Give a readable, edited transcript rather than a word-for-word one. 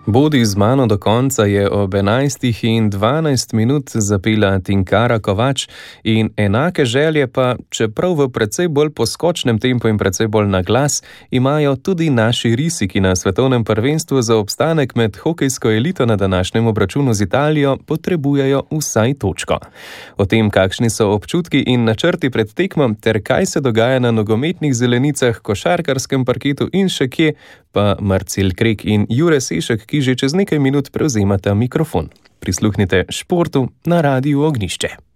Bodi z mano do konca je ob 11:12 zapela Tinkara Kovač in enake želje pa, čeprav v precej bolj poskočnem tempu in precej bolj na glas, imajo tudi naši risi, ki na svetovnem prvenstvu za obstanek med hokejsko elito na današnjem obračunu z Italijo potrebujejo vsaj točko. O tem, kakšni so občutki in načrti pred tekmo ter kaj se dogaja na nogometnih zelenicah, košarkarskem parketu in še kje, pa Marcel Krek in Jure Sešek, ki že čez nekaj minut prevzemata mikrofon. Prisluhnite športu na Radiu Ognjišče.